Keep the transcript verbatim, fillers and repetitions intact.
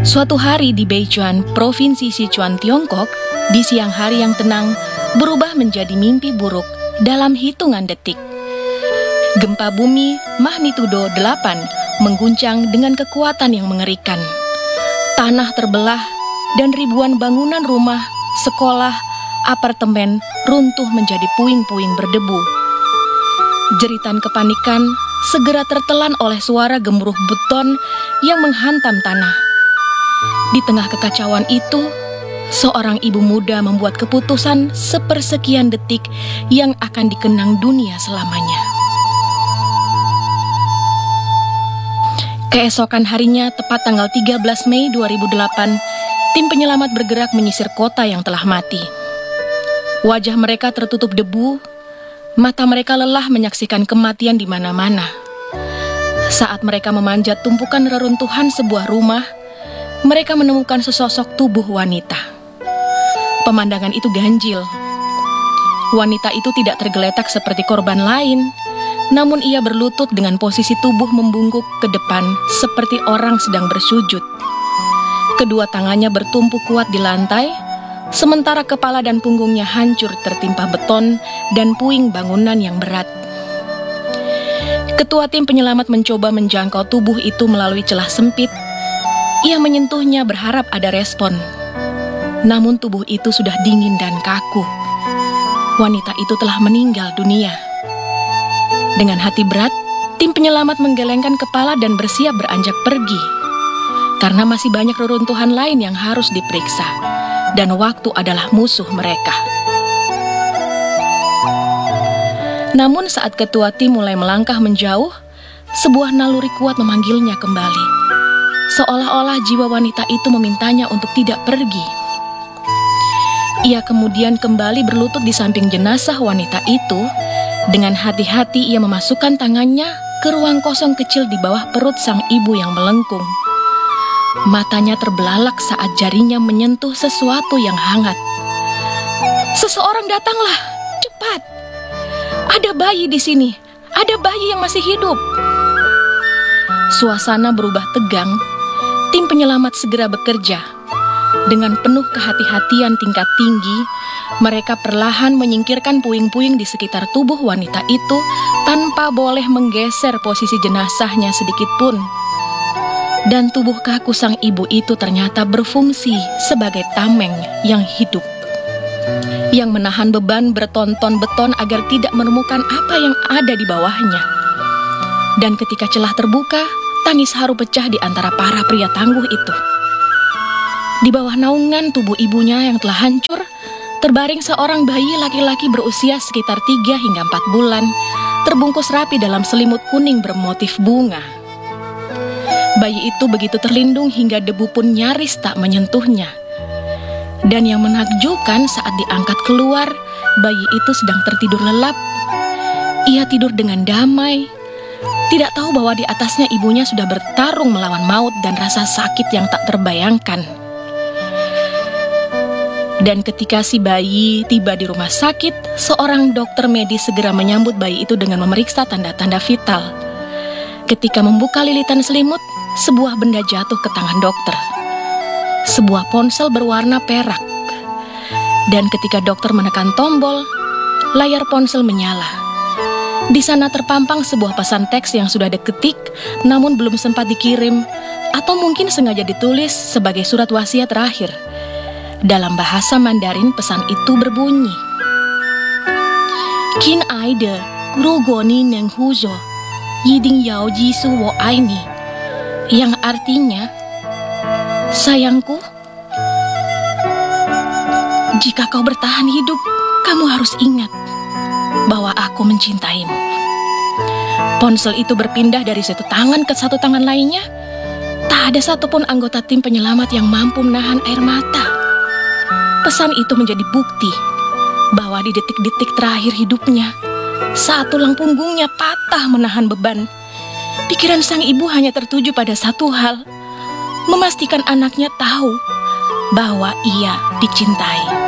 Suatu hari di Beichuan, Provinsi Sichuan, Tiongkok, di siang hari yang tenang, berubah menjadi mimpi buruk dalam hitungan detik. Gempa bumi magnitudo delapan mengguncang dengan kekuatan yang mengerikan. Tanah terbelah dan ribuan bangunan rumah, sekolah, apartemen runtuh menjadi puing-puing berdebu. Jeritan kepanikan segera tertelan oleh suara gemuruh beton yang menghantam tanah. Di tengah kekacauan itu, seorang ibu muda membuat keputusan sepersekian detik yang akan dikenang dunia selamanya. Keesokan harinya, tepat tanggal tiga belas Mei dua ribu delapan, tim penyelamat bergerak menyisir kota yang telah mati. Wajah mereka tertutup debu, mata mereka lelah menyaksikan kematian di mana-mana. Saat mereka memanjat tumpukan reruntuhan sebuah rumah, mereka menemukan sesosok tubuh wanita. Pemandangan itu ganjil. Wanita itu tidak tergeletak seperti korban lain, namun ia berlutut dengan posisi tubuh membungkuk ke depan seperti orang sedang bersujud. Kedua tangannya bertumpu kuat di lantai, sementara kepala dan punggungnya hancur tertimpa beton dan puing bangunan yang berat. Ketua tim penyelamat mencoba menjangkau tubuh itu melalui celah sempit. Ia menyentuhnya berharap ada respon. Namun tubuh itu sudah dingin dan kaku. Wanita itu telah meninggal dunia. Dengan hati berat, tim penyelamat menggelengkan kepala dan bersiap beranjak pergi. Karena masih banyak reruntuhan lain yang harus diperiksa, dan waktu adalah musuh mereka. Namun saat ketua tim mulai melangkah menjauh, sebuah naluri kuat memanggilnya kembali. Seolah-olah jiwa wanita itu memintanya untuk tidak pergi. Ia kemudian kembali berlutut di samping jenazah wanita itu. Dengan hati-hati ia memasukkan tangannya ke ruang kosong kecil di bawah perut sang ibu yang melengkung. Matanya terbelalak saat jarinya menyentuh sesuatu yang hangat. "Seseorang datanglah, cepat! Ada bayi di sini, ada bayi yang masih hidup." Suasana berubah tegang. Tim penyelamat segera bekerja. Dengan penuh kehati-hatian tingkat tinggi, mereka perlahan menyingkirkan puing-puing di sekitar tubuh wanita itu tanpa boleh menggeser posisi jenazahnya sedikit pun. Dan tubuh kaku sang ibu itu ternyata berfungsi sebagai tameng yang hidup, yang menahan beban bertonton beton agar tidak menemukan apa yang ada di bawahnya. Dan ketika celah terbuka, tangis haru pecah di antara para pria tangguh itu. Di bawah naungan tubuh ibunya yang telah hancur, terbaring seorang bayi laki-laki berusia sekitar tiga hingga empat bulan, terbungkus rapi dalam selimut kuning bermotif bunga. Bayi itu begitu terlindung hingga debu pun nyaris tak menyentuhnya. Dan yang menakjubkan saat diangkat keluar, bayi itu sedang tertidur lelap. Ia tidur dengan damai, tidak tahu bahwa di atasnya ibunya sudah bertarung melawan maut dan rasa sakit yang tak terbayangkan. Dan ketika si bayi tiba di rumah sakit, seorang dokter medis segera menyambut bayi itu dengan memeriksa tanda-tanda vital. Ketika membuka lilitan selimut, sebuah benda jatuh ke tangan dokter. Sebuah ponsel berwarna perak. Dan ketika dokter menekan tombol, layar ponsel menyala. Di sana terpampang sebuah pesan teks yang sudah diketik, namun belum sempat dikirim, atau mungkin sengaja ditulis sebagai surat wasiat terakhir. Dalam bahasa Mandarin, pesan itu berbunyi, "Kin aide, rugo ni neng huzo, yiding yao jisu wo aini," yang artinya, "Sayangku, jika kau bertahan hidup, kamu harus ingat bahwa aku mencintaimu." Ponsel itu berpindah dari satu tangan ke satu tangan lainnya. Tak ada satupun anggota tim penyelamat yang mampu menahan air mata. Pesan itu menjadi bukti bahwa di detik-detik terakhir hidupnya, saat tulang punggungnya patah menahan beban, pikiran sang ibu hanya tertuju pada satu hal, memastikan anaknya tahu bahwa ia dicintai.